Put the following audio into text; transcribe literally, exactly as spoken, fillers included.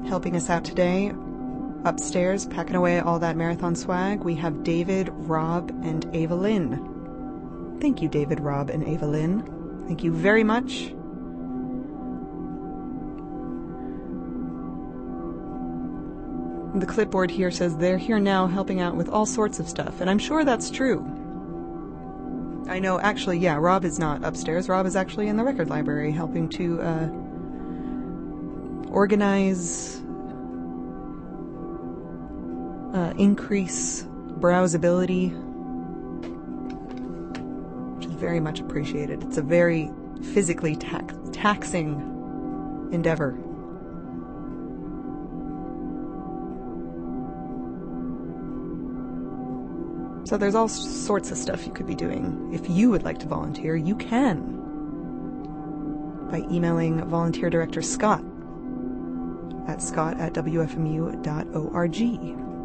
helping us out today. Upstairs, packing away all that marathon swag, we have David, Rob, and Ava Lynn. Thank you, David, Rob, and Ava Lynn. Thank you very much. The clipboard here says they're here now helping out with all sorts of stuff, and I'm sure that's true. I know, actually, yeah, Rob is not upstairs. Rob is actually in the record library helping to uh, organize, uh, increase browsability, which is very much appreciated. It's a very physically tax- taxing endeavor. So there's all sorts of stuff you could be doing. If you would like to volunteer, you can. By emailing Volunteer Director Scott at scott at w f m u dot org.